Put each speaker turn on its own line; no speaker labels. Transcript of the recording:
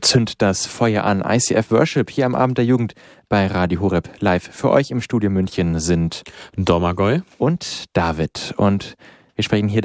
Zünd das Feuer an. ICF Worship hier am Abend der Jugend bei Radio Horeb. Live für euch im Studio München sind
Domagoj
und David. Und wir sprechen hier